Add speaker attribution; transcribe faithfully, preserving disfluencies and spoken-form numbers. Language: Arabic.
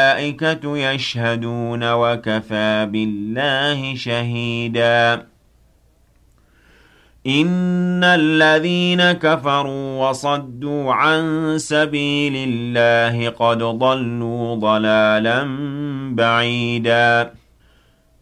Speaker 1: وَالْمَلَائِكَةُ يَشْهَدُونَ وَكَفَىٰ بِاللَّهِ شَهِيدًا إِنَّ الَّذِينَ كَفَرُوا وَصَدُّوا عَن سَبِيلِ اللَّهِ قَدْ ضَلُّوا ضَلَالًا بَعِيدًا